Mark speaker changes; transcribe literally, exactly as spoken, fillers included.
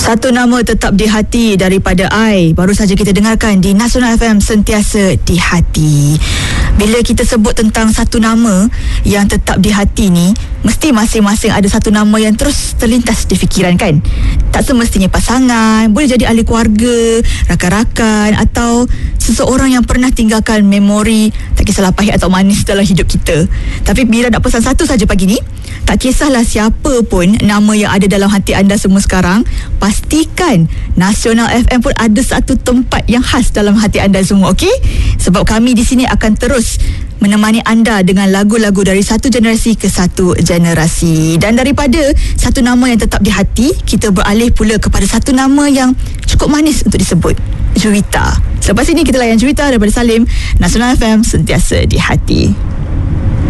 Speaker 1: Satu nama tetap di hati daripada I. Baru saja kita dengarkan di Nasional F M, Sentiasa di Hati. Bila kita sebut tentang satu nama yang tetap di hati ni, mesti masing-masing ada satu nama yang terus terlintas di fikiran kan. Tak semestinya pasangan, boleh jadi ahli keluarga, rakan-rakan, atau seseorang yang pernah tinggalkan memori, tak kisahlah pahit atau manis dalam hidup kita. Tapi bila nak pesan satu saja pagi ni, tak kisahlah siapa pun nama yang ada dalam hati anda semua sekarang, pastikan Nasional F M pun ada satu tempat yang khas dalam hati anda semua, okey? Sebab kami di sini akan terus menemani anda dengan lagu-lagu dari satu generasi ke satu generasi. Dan daripada satu nama yang tetap di hati, kita beralih pula kepada satu nama yang cukup manis untuk disebut, Juwita. Selepas ini kita layan Juwita daripada Salim. Nasional F M, Sentiasa di Hati.